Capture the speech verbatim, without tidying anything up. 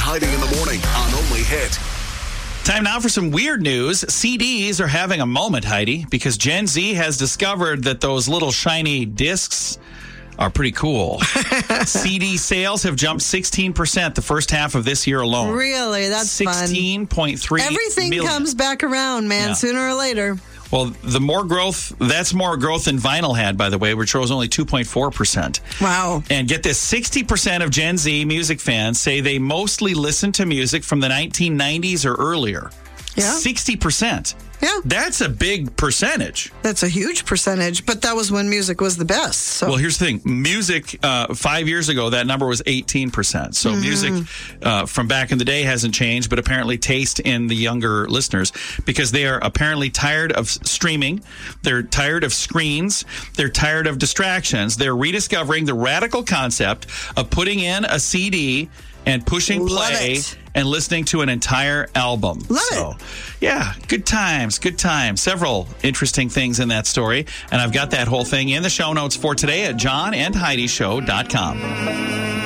Heidi in the morning on Only Hit. Time now for some weird news. C Ds are having a moment, Heidi, because Gen Z has discovered that those little shiny discs are pretty cool. C D sales have jumped sixteen percent the first half of this year alone. Really? That's sixteen point three fun. Everything million. comes back around, man, Yeah. sooner or later. Well, the more growth, that's more growth than vinyl had, by the way, which rose only two point four percent. Wow. And get this, sixty percent of Gen Z music fans say they mostly listen to music from the nineteen nineties or earlier. Yeah. sixty percent. Yeah. That's a big percentage. That's a huge percentage, but that was when music was the best. So. Well, here's the thing. Music, uh, five years ago, that number was eighteen percent. So Mm-hmm. music uh, from back in the day hasn't changed, but apparently taste in the younger listeners, because they are apparently tired of streaming. They're tired of screens. They're tired of distractions. They're rediscovering the radical concept of putting in a C D and pushing Love play it. and listening to an entire album. Love so, it. Yeah, good times, good times. Several interesting things in that story. And I've got that whole thing in the show notes for today at john and heidi show dot com.